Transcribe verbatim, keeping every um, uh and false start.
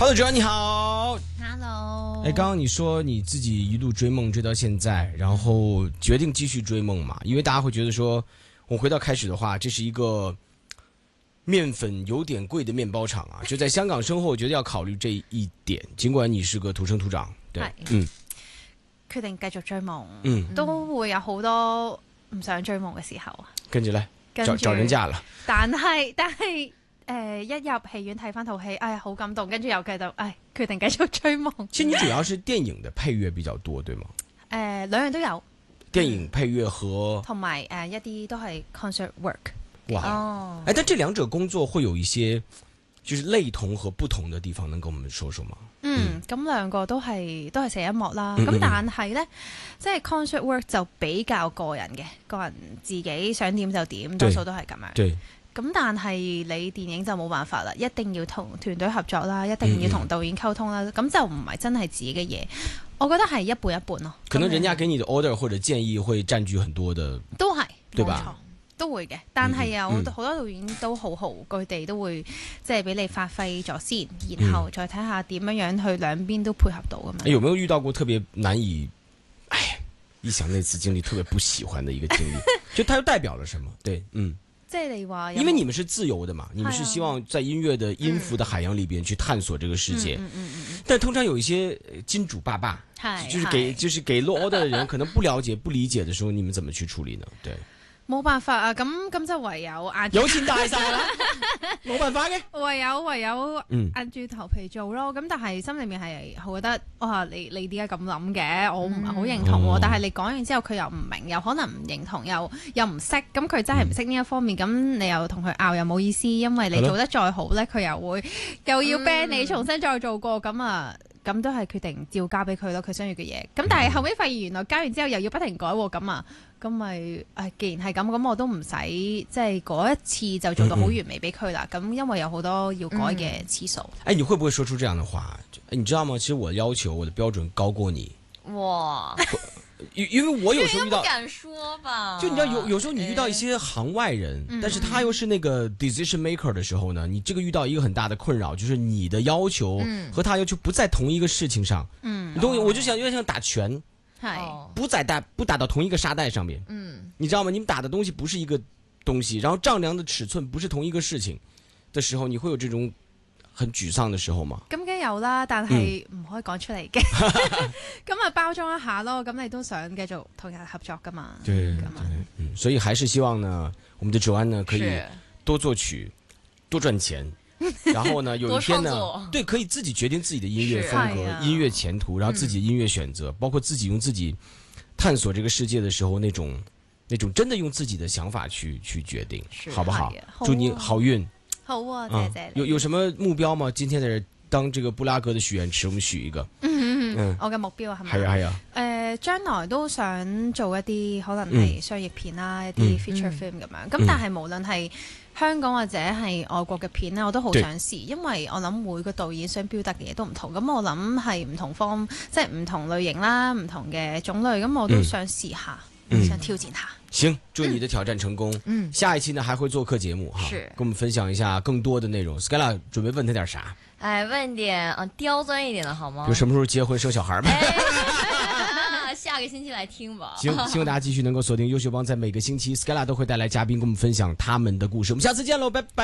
Hello， 主任你好。 Hello。 哎，刚刚你说你自己一路追梦追到现在，然后决定继续追梦嘛？因为大家会觉得说，我回到开始的话，这是一个面粉有点贵的面包厂啊。就在香港生活，我觉得要考虑这一点。尽管你是个土生土長，對，嗯， 決定繼續追夢， 嗯， 都會有好多唔想追夢嘅時候啊。 跟住咧，找找人嫁啦。 但係但係誒、呃、一入戲院睇翻套戲，哎呀好感動，跟住又繼續，哎決定繼續追夢。 其實你主要是電影的配樂比較多，對嗎？ 誒、呃、兩樣都有。 電影配樂和同埋誒一啲都係 concert work。 哇，哦，哎，但這兩者工作會有一些就是類同和不同的地方，能跟我們說說嗎？ 嗯，咁兩個都係都係寫音樂啦，咁、嗯、但係呢，即係 concert work 就比較個人嘅，個人自己想點就點，多數都係咁樣。對。咁但係你電影就冇辦法啦，一定要同團隊合作啦，一定要同導演溝通啦，咁、嗯、就唔係真係自己嘅嘢。我覺得係一半一半咯。 可能人家給你的 order 或者建議會佔據很多的， 都係， 對吧？ 都會嘅，但係有好多導演都好好，佢哋都會即係俾你發揮咗先，然後再睇下點樣樣去兩邊都配合到咁樣。 有沒有遇到過特別難以，哎，一想那次經歷特別不喜歡的一個經歷？就它又代表了什麼？對，嗯， 即係你話， 因為你們是自由的嘛，你們是希望在音樂的音符的海洋裏邊去探索這個世界。 嗯嗯嗯。 但通常有一些金主爸爸，就是給就是給落 order 的人可能不了解、不理解的時候，你們怎麼去處理呢？對。 冇辦法啊，咁咁就唯有硬有錢大晒啦，冇辦法嘅， 唯有唯有硬住頭皮做咯。咁、嗯、但係心裏面係好覺得，哇！你你點解咁諗嘅？我唔係好認同喎。嗯、但係你講完之後，佢又唔明，又可能唔認同，又又唔識。咁佢真係唔識呢一方面，咁、嗯、你又同佢拗又冇意思，因為你做得再好咧，佢又會又要 ban 你重新再做過，咁啊。咁都係決定照交俾佢咯，佢想要嘅嘢。咁但係後尾發現原來交完之後又要不停改喎，咁啊，咁咪誒，既然係咁，咁我都唔使即係嗰一次就做到好完美俾佢啦。咁、嗯、因為有好多要改嘅次數。誒、 嗯，你會不會說出這樣的話？誒，你知道嗎？其實我的要求，我的標準高過你。哇！因因為我有時候遇到， 不敢說吧？ 就你知道有有時候你遇到一些行外人，嗯、但是他又是那個 decision maker 的時候呢，你這個遇到一個很大的困擾，就是你的要求和他要求不在同一個事情上。嗯，你懂我？我就想有點像打拳， 係不在打不打到同一個沙袋上面。嗯，你知道嗎？你們打的東西不是一個東西，然後丈量的尺寸不是同一個事情的時候，你會有這種很沮喪的時候嗎？ 咁梗有啦，但係唔可以講出嚟嘅。咁啊包裝一下咯，咁你都想繼續同人合作噶嘛？ 對，對，嗯，所以還是希望呢，我們的Joanne呢可以多作曲，多賺錢，然後呢有一天呢，對，可以自己決定自己的音樂風格、音樂前途，然後自己的音樂選擇，包括自己用自己探索這個世界的時候那種那種真的用自己的想法去去決定，好不好？祝你好運。 好啊，謝謝你。 有有什麼目標嗎？今天的當這個布拉格的許願池，我們許一個。 嗯嗯，我嘅目標係咪？ 係啊係啊。 誒，將來都想做一啲可能係商業片啦，一啲 feature film 咁樣。咁但係無論係香港或者係外國嘅片咧，我都好想試，因為我諗每個導演想表達嘅嘢都唔同。咁我諗係唔同方，即係唔同類型啦，唔同嘅種類。咁我都想試下，想挑戰下。 行，祝你的挑戰成功。嗯，下一期呢還會做客節目哈，跟我們分享一下更多的內容。Skella 準備問他點啥？ 哎，問點啊刁鑽一點的好嗎？ 就什麼時候結婚生小孩嗎？ 哎、下個星期來聽吧。 行，希望大家繼續能夠鎖定優秀幫，在每個星期 Skella 都會帶來嘉賓，跟我們分享他們的故事。我們下次見嘍，拜拜。